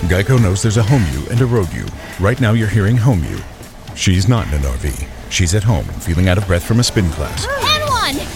Geico knows there's a home you and a road you. Right now you're hearing home you. She's not in an RV. She's at home, feeling out of breath from a spin class. And one!